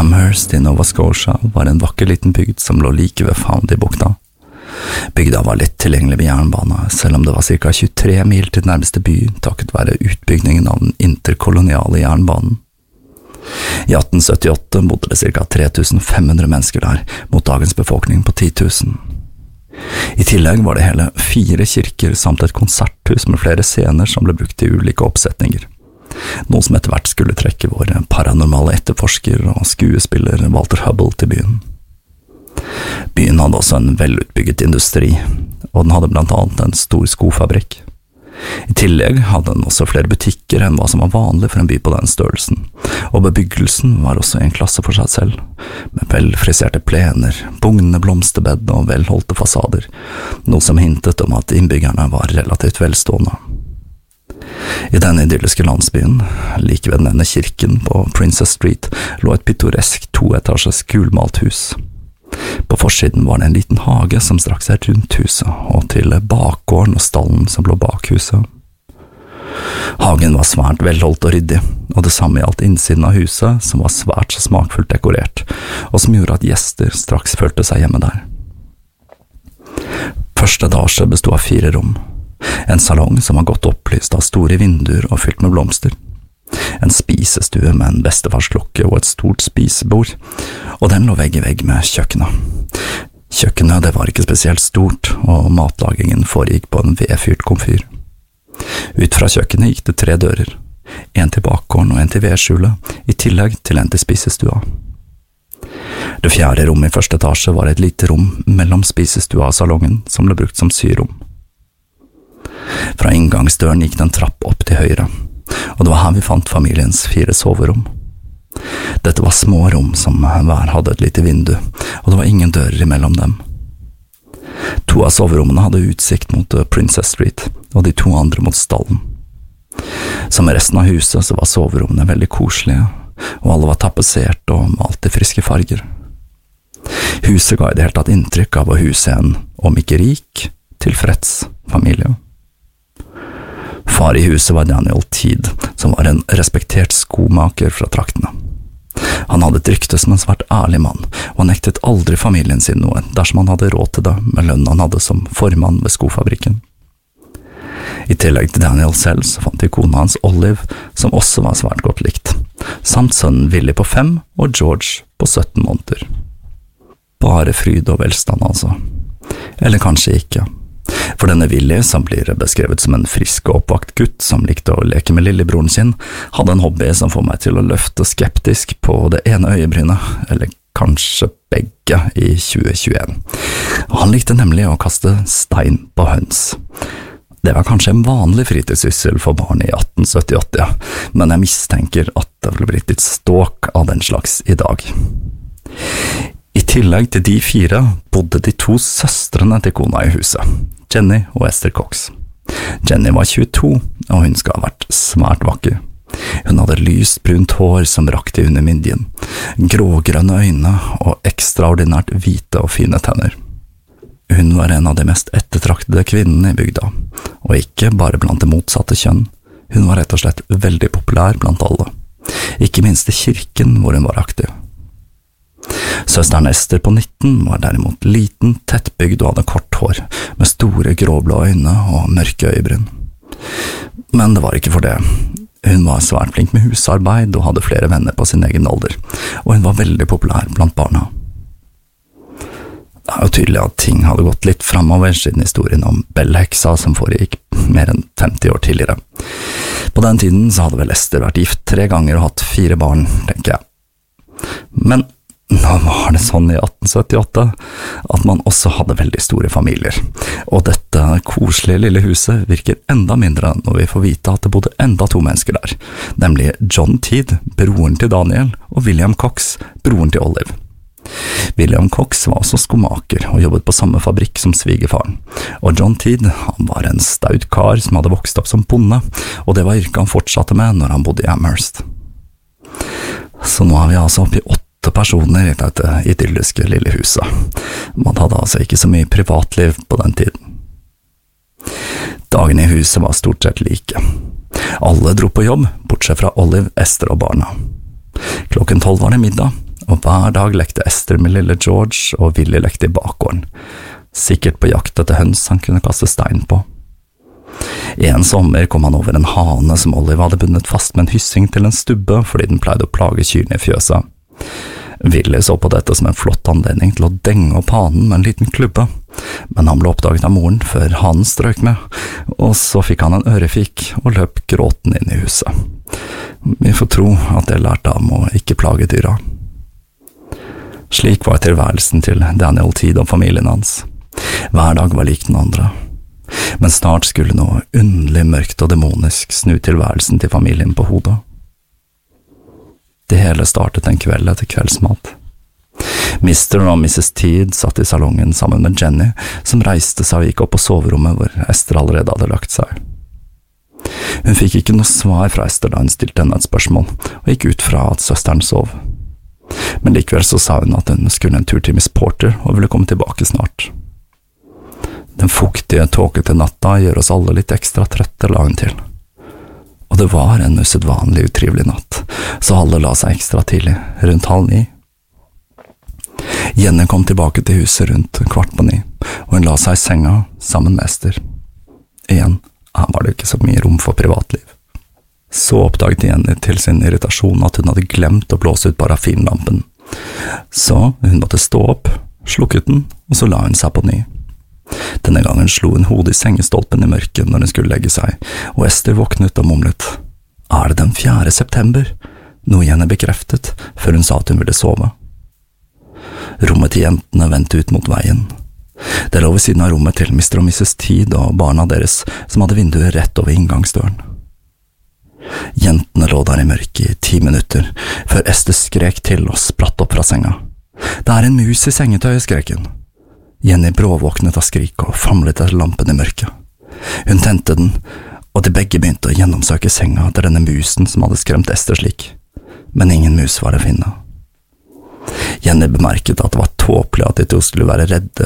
Amherst i Nova Scotia var en vakker liten bygd som lå like ved Foundy-bukta. Bygda var lett tilgjengelig ved jernbane, selv om det var ca. 23 mil til nærmeste by takket være utbyggingen av den interkoloniale jernbanen. I 1878 bodde det ca. 3500 mennesker der, mot dagens befolkning på 10 000. I tillegg var det hele 4 kirker samt et konserthus med flere scener som ble brukt i ulike oppsetninger. Noe som etter hvert skulle trekke vår paranormale etterforsker og skuespiller Walter Hubble til byen. Byen hadde også en velutbygget industri, og den hadde blant annet en stor skofabrikk. I tillegg hadde den også flere butikker enn hva som var vanlig for en by på den størrelsen, og bebyggelsen var også en klasse for seg selv, med velfriserte plener, bugnende blomsterbed og velholdte fasader, noe som hintet om at innbyggerne var relativt velstående. I denne idylliske landsbyen, like ved den ene kirken på Princess Street, lå et pittoresk 2-etasjes gulmalt hus. På forsiden var det en liten hage som strakk seg rundt huset, og til bakgården og stallen som lå bak huset. Hagen var svært velholdt og ryddig, og det samme gjaldt innsiden av huset, som var svært så smakfullt dekorert, og som gjorde at gjester straks følte seg hjemme der. Første etasje bestod av 4 rom. En salong som var godt opplyst av store vinduer og fylt med blomster. En spisestue med en bestefarsklokke og et stort spisebord, og den lå vegg i vegg med kjøkkenet. Kjøkkenet det var ikke spesielt stort, og matlagingen foregikk på en vedfyrt komfyr. Ut fra kjøkkenet gikk det 3 dører, en til bakgården og en til vedskjulet, i tillegg til en til spisestua. Det 4. rommet i første etasje var et lite rom mellom spisestua og salongen, som ble brukt som syrom. Fra inngangsdøren gikk det en trapp opp til høyre, og det var her vi fant familiens 4 soverom. Dette var små rom som hver hadde et lite vindu, og det var ingen dører imellom dem. 2 av soverommene hadde utsikt mot Princess Street, og de 2 andre mot stallen. Som i resten av huset så var soverommene veldig koselige, og alle var tapetsert og malt i friske farger. Huset ga i det hele tatt inntrykk av å huse en, om ikke rik, tilfreds familie. Far i huset var Daniel Teed, som var en respektert skomaker fra traktene. Han hadde et rykte som en svært ærlig mann, og nektet aldri familien sin noe dersom han hadde råd til det med lønnen han hadde som formann ved skofabrikken. I tillegg til Daniel selv så fant vi kona hans Olive, som også var svært godt likt, samt sønnen Willy på 5 og George på 17 måneder. Bare fryd og velstand altså. Eller kanskje ikke. For denne Willy, som blir beskrevet som en frisk og oppvakt gutt som likte å leke med lillebroren sin, hadde en hobby som får meg til å løfte skeptisk på det ene øyebrynet, eller kanskje begge i 2021. Han likte nemlig å kaste stein på høns. Det var kanskje en vanlig fritidssyssel for barn i 1878, men jeg mistenker at det ville blitt litt ståk av den slags i dag. I tillegg til de 4 bodde de 2 søstrene til kona i huset, Jenny og Esther Cox. Jenny var 22, og hun skal ha vært svært vakker. Hun hadde lyst brunt hår som rakk til under midjen, grågrønne øyne og ekstraordinært hvite og fine tenner. Hun var en av de mest ettertraktede kvinnene i bygda, og ikke bare blant det motsatte kjønn. Hun var rett og slett veldig populær blant alle, ikke minst i kirken hvor hun var aktiv. Søsteren Esther på 19 var derimot liten, tettbygd og hadde kort hår, med store gråblå øyne og mørke øyebryn. Men det var ikke for det. Hun var svært flink med husarbeid og hadde flere venner på sin egen alder, og hun var veldig populær blant barna. Det er jo tydelig at ting hadde gått litt fremover siden historien om Bell-heksa som foregikk mer enn 50 år tidligere. På den tiden så hadde vel Esther vært gift 3 ganger og hatt 4 barn, tenker jeg. Men nå var det sånn i 1878 at man også hadde veldig store familier, og dette koselige lille huset virker enda mindre når vi får vite at det bodde enda 2 mennesker der, nemlig John Teed, broren til Daniel, og William Cox, broren til Olive. William Cox var også skomaker og jobbet på samme fabrikk som svigerfaren, og John Teed han var en staut kar som hadde vokst opp som bonde, og det var yrket han fortsatte med når han bodde i Amherst. Så nå er vi altså oppe i 8 personer i dette idylliske lille huset. Man hadde altså ikke så mye privatliv på den tiden. Dagene i huset var stort sett like. Alle dro på jobb, bortsett fra Olive, Esther og barna. Klokken 12 var det middag, og hver dag lekte Esther med lille George, og Willy lekte i bakgården, sikkert på jakt etter høns han kunne kaste stein på. En sommer kom han over en hane som Olive hadde bundet fast med en hyssing til en stubbe fordi den pleide å plage kyrne i fjøset. Willy så på dette som en flott anledning til å denge opp hanen med en liten klubbe, men han ble oppdaget av moren før hanen strøk med, og så fikk han en ørefik og løp gråten inn i huset. Vi får tro at det lærte ham å ikke plage dyra. Slik var tilværelsen til Daniel Tidd og familien hans. Hver dag var lik den andre. Men snart skulle noe underlig mørkt og demonisk snu tilværelsen til familien på hodet. Det hele startet en kveld etter kveldsmat. Mr. og Mrs. Tidd satt i salongen sammen med Jenny, som reiste seg og gikk opp på soverommet hvor Esther allerede hadde lagt seg. Hun fikk ikke noe svar fra Esther da hun stilte henne et spørsmål, og gikk ut fra at søsteren sov. Men likevel så sa hun at hun skulle en tur til Miss Porter og ville komme tilbake snart. Den fuktige, tåkete natta gjør oss alle litt ekstra trøtte, la hun til. Og det var en usedvanlig utrivelig natt, så alle la seg ekstra tidlig, rundt 8:30. Jenny kom tilbake til huset rundt 8:15, og hun la seg i senga sammen med Esther. Igjen, her var det ikke så mye rom for privatliv. Så oppdaget Jenny til sin irritasjon at hun hadde glemt å blåse ut parafinlampen. Så hun måtte stå opp, slukket den, og så la hun seg på ny. Denne gangen slo hun hodet i sengestolpen i mørket når hun skulle legge seg, og Esther våknet og mumlet. Er det den 4. september? Noe Jenny bekreftet, før hun sa at hun ville sove. Rommet til jentene vendte ut mot veien. Det lå ved siden av rommet til Mr. og Mrs. Tidd og barna deres, som hadde vinduet rett over inngangsdøren. Jentene lå der i mørket i 10 minutter, før Esther skrek til og spratt opp fra senga. Det er en mus i sengetøyet, skrek hun. Jenny bråvåknet av skrik og famlet etter lampen i mørket. Hun tente den, og de begge begynte å gjennomsøke senga etter denne musen som hadde skremt Esther slik. Men ingen mus var å finne. Jenny bemerket at det var tåpelig at de to skulle være redde